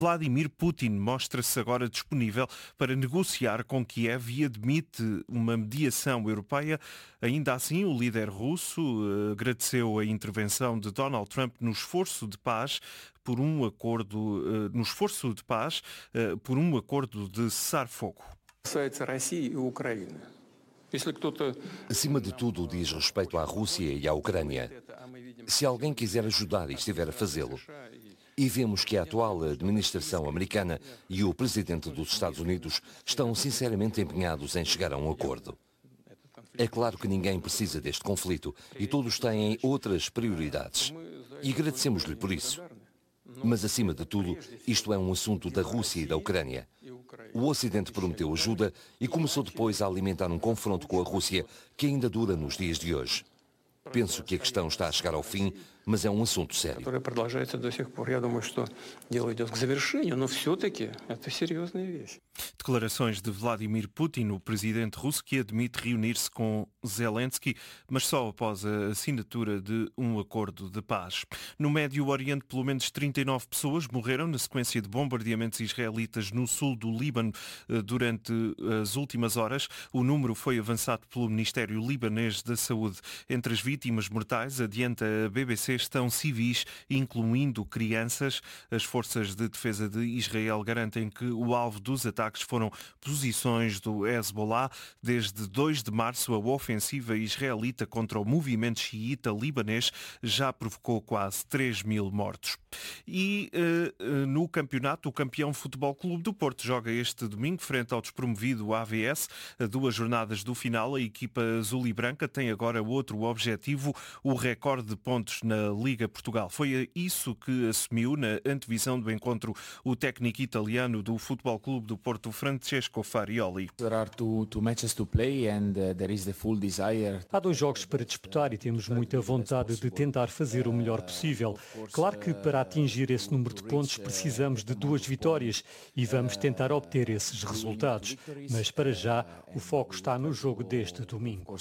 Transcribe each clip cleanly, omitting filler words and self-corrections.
Vladimir Putin mostra-se agora disponível para negociar com Kiev e admite uma mediação europeia. Ainda assim, o líder russo agradeceu a intervenção de Donald Trump no esforço de paz por um acordo de cessar-fogo. Acima de tudo, diz respeito à Rússia e à Ucrânia. Se alguém quiser ajudar e estiver a fazê-lo, e vemos que a atual administração americana e o presidente dos Estados Unidos estão sinceramente empenhados em chegar a um acordo. É claro que ninguém precisa deste conflito e todos têm outras prioridades. E agradecemos-lhe por isso. Mas, acima de tudo, isto é um assunto da Rússia e da Ucrânia. O Ocidente prometeu ajuda e começou depois a alimentar um confronto com a Rússia que ainda dura nos dias de hoje. Penso que a questão está a chegar ao fim, mas é um assunto sério. Declarações de Vladimir Putin, o presidente russo, que admite reunir-se com Zelensky, mas só após a assinatura de um acordo de paz. No Médio Oriente, pelo menos 39 pessoas morreram na sequência de bombardeamentos israelitas no sul do Líbano durante as últimas horas. O número foi avançado pelo Ministério Libanês da Saúde. Entre as vítimas mortais, adianta a BBC, estão civis, incluindo crianças. As forças de defesa de Israel garantem que o alvo dos ataques foram posições do Hezbollah. Desde 2 de março, a ofensiva israelita contra o movimento xiita libanês já provocou quase 3.000 mortos. E no campeonato, o campeão Futebol Clube do Porto joga este domingo frente ao despromovido AVS. A 2 jornadas do final, a equipa azul e branca tem agora outro objetivo, o recorde de pontos na Liga Portugal. Foi isso que assumiu na antevisão do encontro o técnico italiano do Futebol Clube do Porto, Francesco Farioli. Há 2 jogos para disputar e temos muita vontade de tentar fazer o melhor possível. Claro que para atingir esse número de pontos precisamos de 2 vitórias e vamos tentar obter esses resultados. Mas para já o foco está no jogo deste domingo.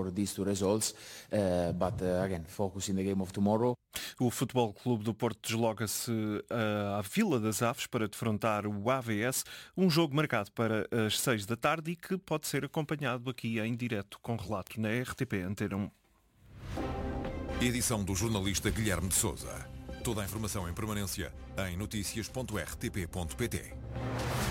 O Futebol Clube do Porto desloca-se à Vila das Aves para defrontar o AVS, um jogo marcado para as 6 da tarde e que pode ser acompanhado aqui em direto com relato na RTP Antena 1. Edição do jornalista Guilherme de Sousa. Toda a informação em permanência em noticias.rtp.pt.